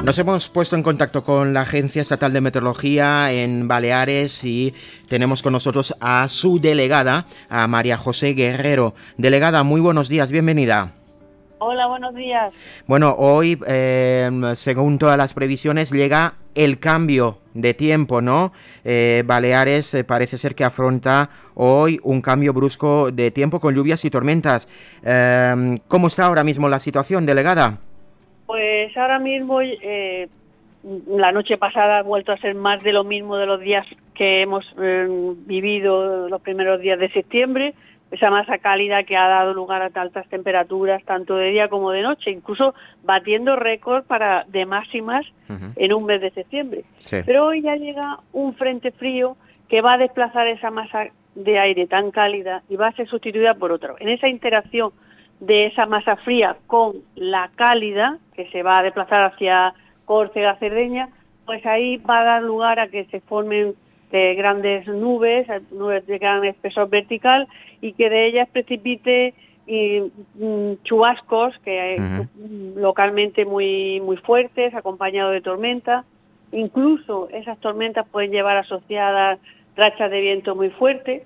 Nos hemos puesto en contacto con la Agencia Estatal de Meteorología en Baleares y tenemos con nosotros a su delegada, a María José Guerrero. Delegada, muy buenos días, bienvenida. Hola, buenos días. Bueno, hoy, según todas las previsiones, llega el cambio de tiempo, ¿no? Baleares parece ser que afronta hoy un cambio brusco de tiempo con lluvias y tormentas. ¿Cómo está ahora mismo la situación, delegada? Pues ahora mismo, la noche pasada ha vuelto a ser más de lo mismo de los días que hemos vivido los primeros días de septiembre. Esa masa cálida que ha dado lugar a altas temperaturas, tanto de día como de noche, incluso batiendo récord de máximas en un mes de septiembre. Sí. Pero hoy ya llega un frente frío que va a desplazar esa masa de aire tan cálida y va a ser sustituida por otra. En esa interacción de esa masa fría con la cálida, que se va a desplazar hacia Córcega, Cerdeña, pues ahí va a dar lugar a que se formen grandes nubes de gran espesor vertical y que de ellas precipite chubascos que localmente muy, muy fuertes, acompañados de tormenta. Incluso esas tormentas pueden llevar asociadas rachas de viento muy fuertes.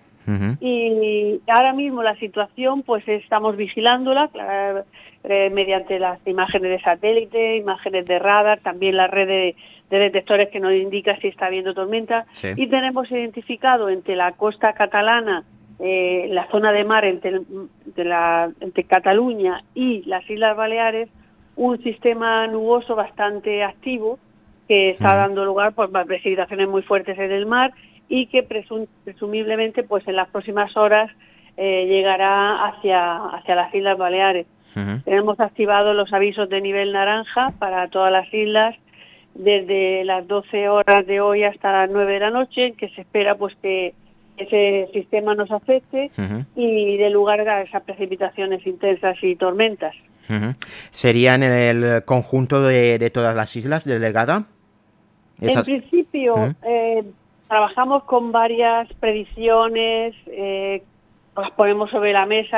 Y ahora mismo la situación, pues estamos vigilándola mediante las imágenes de satélite, imágenes de radar, también la red de detectores que nos indica si está habiendo tormenta. Sí. Y tenemos identificado entre la costa catalana, la zona de mar entre Cataluña y las Islas Baleares, un sistema nuboso bastante activo que está dando lugar pues, a precipitaciones muy fuertes en el mar y que presumiblemente pues en las próximas horas llegará hacia las Islas Baleares. Tenemos activados los avisos de nivel naranja para todas las islas desde las 12 horas de hoy hasta las 9 de la noche, en que se espera pues que ese sistema nos afecte y dé lugar a esas precipitaciones intensas y tormentas. ¿Sería en el conjunto de todas las islas, delegada? En principio, trabajamos con varias predicciones, las ponemos sobre la mesa